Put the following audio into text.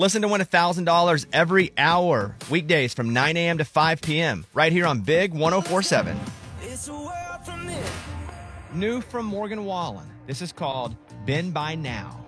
Listen to win $1,000 every hour, weekdays from 9 a.m. to 5 p.m. right here on Big 104.7. It's a world from this. New from Morgan Wallen. This is called Been By Now.